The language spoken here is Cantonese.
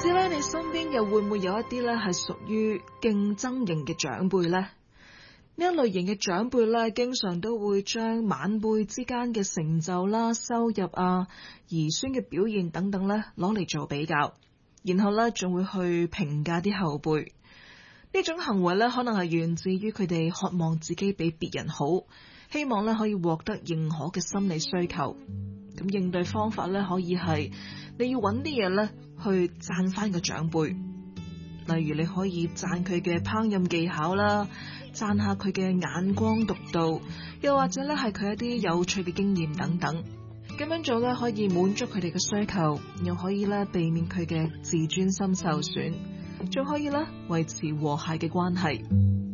知咧，你身邊又會唔會有一啲咧係屬於競爭型嘅長輩呢？呢一類型嘅長輩咧，經常都會將晚輩之間嘅成就啦、收入啊、兒孫嘅表現等等咧，攞嚟做比較，然後咧仲會去評價啲後輩。呢種行為咧，可能係源自於佢哋渴望自己比別人好，希望咧可以獲得認可嘅心理需求。咁應對方法咧，可以係你要揾啲嘢咧去讚翻個長輩，例如你可以讚佢嘅烹飪技巧啦，讚下佢嘅眼光獨到，又或者咧係佢一啲有趣嘅經驗等等。咁樣做咧可以滿足佢哋嘅需求，又可以咧避免佢嘅自尊心受損，仲可以咧維持和諧嘅關係。